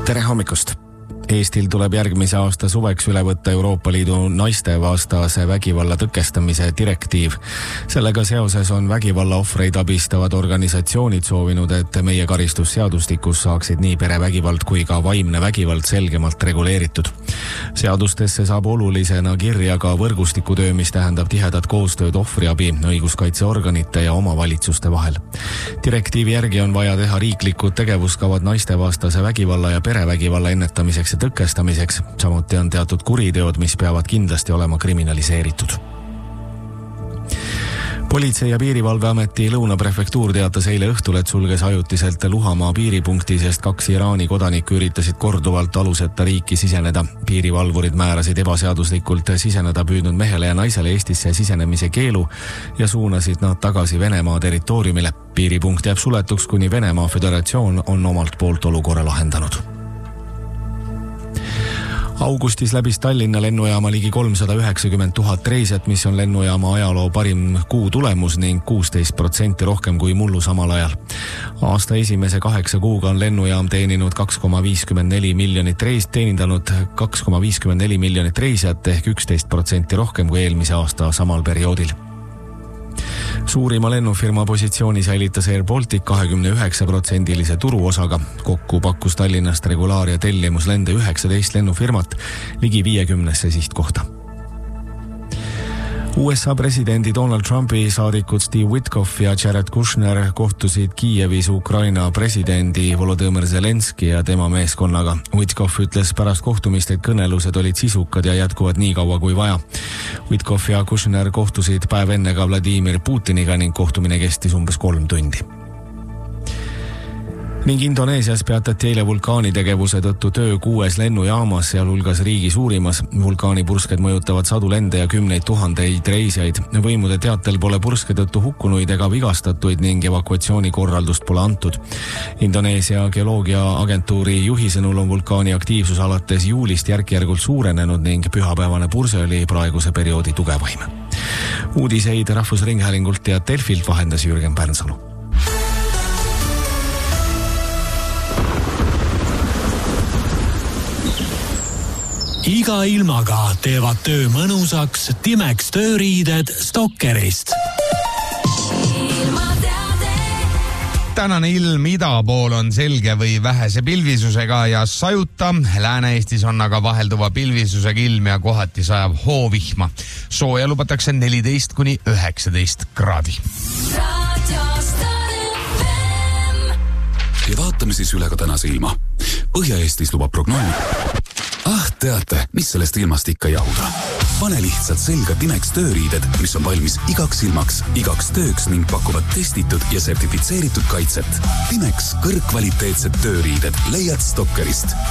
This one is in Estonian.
Tere hommikust! Eestil tuleb järgmise aasta suveks üle võtta Euroopa Liidu naistevastase vägivalla tõkestamise direktiiv. Sellega seoses on vägivalla ohvreid abistavad organisatsioonid soovinud, et meie karistusseadustikus saaksid nii perevägivald kui ka vaimne vägivald selgemalt reguleeritud. Seadustesse saab olulisena kirja ka võrgustikutöö, mis tähendab tihedat koostööd ohvriabi, õiguskaitseorganite ja omavalitsuste vahel. Direktiivi järgi on vaja teha riiklikud tegevuskavad naistevastase vägivalla ja perevägivalla ennetamiseks ja tõkestamiseks. Samuti on teatud kuriteod, mis peavad kindlasti olema kriminaliseeritud. Politsei- ja piirivalveameti Lõunaprefektuur teatas eile õhtul, et sulges ajutiselt Luhamaa piiripunkti, sest 2 Iraani kodanikku üritasid korduvalt aluseta riiki siseneda. Piirivalvurid määrasid ebaseaduslikult siseneda püüdnud mehele ja naisele Eestisse sisenemise keelu ja suunasid nad tagasi Venemaa territooriumile. Piiripunkt jääb suletuks, kuni Venemaa Föderatsioon on omalt poolt olukorra lahendanud. Augustis läbis Tallinna lennujaama ligi 390 000 reisijat, mis on lennujaama ajaloo parim kuu tulemus ning 16% rohkem kui mullu samal ajal. Aasta esimese 8 kuuga on lennujaam teenindanud 2,54 miljonit reisijat ehk 11% rohkem kui eelmise aasta samal perioodil. Suurima lennufirma positsiooni säilitas Air Baltic 29% turuosaga. Kokku pakkus Tallinnast regulaar- ja tellimuslende 19 lennufirmat ligi 50 sihtkohta. USA presidendi Donald Trumpi saadikud Steve Witkoff ja Jared Kushner kohtusid Kiievis Ukraina presidendi Volodõmõr Zelenski ja tema meeskonnaga. Witkoff ütles pärast kohtumist, et kõnelused olid sisukad ja jätkuvad nii kaua kui vaja. Witkoff ja Kushner kohtusid päev enne ka Vladimir Putiniga ning kohtumine kestis umbes 3 tundi. Ning Indoneesias peatati eile vulkaanitegevuse tõttu töö 6 lennujaamas, sealhulgas riigi suurimas. Vulkaanipursked mõjutavad sadu lende ja 10 000 reisijaid. Võimude teatel pole purske tõttu hukkunuid ega vigastatuid ning evakuatsioonikorraldust pole antud. Indoneesia geoloogiaagentuuri juhi sõnul on vulkaani aktiivsus alates juulist järk-järgult suurenenud ning pühapäevane purse oli praeguse perioodi tugevaim. Uudiseid Rahvusringhäälingult ja Delfilt vahendas Jürgen Pärnsalu. Iga ilmaga teevad töö mõnusaks Timex tööriided Stokkerist. Tänane ilm ida pool on selge või vähese pilvisusega ja sajuta. Lääne-Eestis on aga vahelduva pilvisusega ilm ja kohati sajab hoovihma. Sooja lubatakse 14–19 kraadi. Ja vaatame siis üle ka tänase ilma. Põhja-Eestis lubab prognoos. Teate, mis sellest ilmast ikka jahuda? Pane lihtsalt selga Timex tööriided, mis on valmis igaks ilmaks, igaks tööks ning pakuvad testitud ja sertifitseeritud kaitset. Timex kõrgkvaliteetsed tööriided leiad Stokkerist.